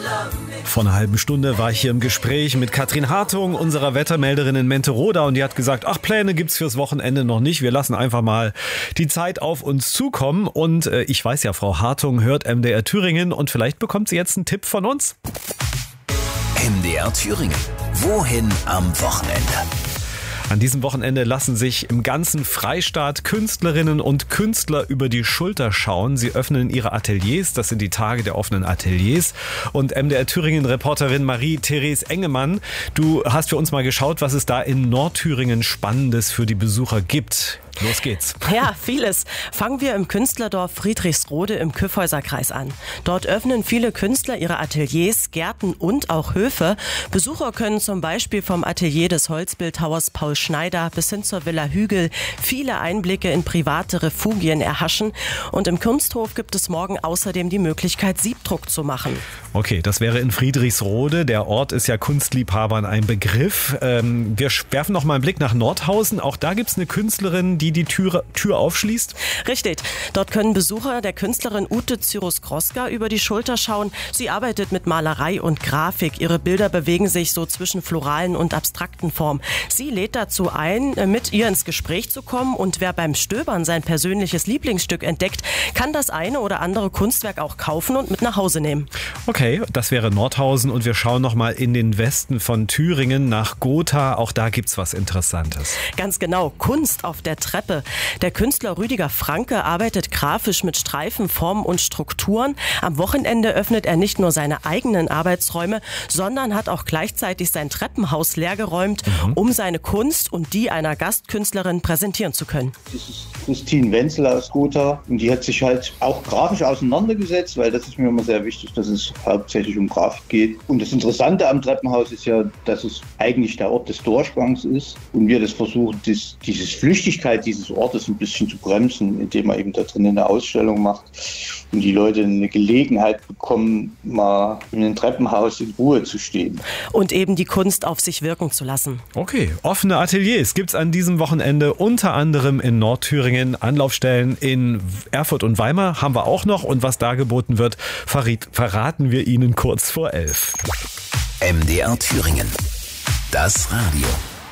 Vor einer halben Stunde war ich hier im Gespräch mit Katrin Hartung, unserer Wettermelderin in Menteroda, und die hat gesagt, ach, Pläne gibt's fürs Wochenende noch nicht. Wir lassen einfach mal die Zeit auf uns zukommen. Und ich weiß ja, Frau Hartung hört MDR Thüringen und vielleicht bekommt sie jetzt einen Tipp von uns. MDR Thüringen. Wohin am Wochenende? An diesem Wochenende lassen sich im ganzen Freistaat Künstlerinnen und Künstler über die Schulter schauen. Sie öffnen ihre Ateliers, das sind die Tage der offenen Ateliers. Und MDR Thüringen-Reporterin Marie-Therese Engemann, du hast für uns mal geschaut, was es da in Nordthüringen Spannendes für die Besucher gibt. Los geht's. Ja, vieles. Fangen wir im Künstlerdorf Friedrichsrode im Kyffhäuserkreis an. Dort öffnen viele Künstler ihre Ateliers, Gärten und auch Höfe. Besucher können zum Beispiel vom Atelier des Holzbildhauers Paul Schneider bis hin zur Villa Hügel viele Einblicke in private Refugien erhaschen. Und im Kunsthof gibt es morgen außerdem die Möglichkeit, Siebdruck zu machen. Okay, das wäre in Friedrichsrode. Der Ort ist ja Kunstliebhabern ein Begriff. Wir werfen noch mal einen Blick nach Nordhausen. Auch da gibt's eine Künstlerin, die Tür aufschließt? Richtig. Dort können Besucher der Künstlerin Ute Cyrus-Kroska über die Schulter schauen. Sie arbeitet mit Malerei und Grafik. Ihre Bilder bewegen sich so zwischen floralen und abstrakten Formen. Sie lädt dazu ein, mit ihr ins Gespräch zu kommen, und wer beim Stöbern sein persönliches Lieblingsstück entdeckt, kann das eine oder andere Kunstwerk auch kaufen und mit nach Hause nehmen. Okay, das wäre Nordhausen, und wir schauen noch mal in den Westen von Thüringen nach Gotha. Auch da gibt's was Interessantes. Ganz genau, Kunst auf der Treppe. Der Künstler Rüdiger Franke arbeitet grafisch mit Streifen, Formen und Strukturen. Am Wochenende öffnet er nicht nur seine eigenen Arbeitsräume, sondern hat auch gleichzeitig sein Treppenhaus leergeräumt, um seine Kunst und die einer Gastkünstlerin präsentieren zu können. Das ist Christine Wenzel aus Gotha, und die hat sich halt auch grafisch auseinandergesetzt, weil das ist mir immer sehr wichtig, dass es hauptsächlich um Grafik geht. Und das Interessante am Treppenhaus ist ja, dass es eigentlich der Ort des Durchgangs ist und wir das versuchen, diese Flüchtigkeit dieses Ortes ein bisschen zu bremsen, indem man eben da drinnen eine Ausstellung macht und die Leute eine Gelegenheit bekommen, mal in einem Treppenhaus in Ruhe zu stehen. Und eben die Kunst auf sich wirken zu lassen. Okay, offene Ateliers gibt's an diesem Wochenende unter anderem in Nordthüringen. Anlaufstellen in Erfurt und Weimar haben wir auch noch, und was da geboten wird, verraten wir Ihnen kurz vor 11. MDR Thüringen. Das Radio.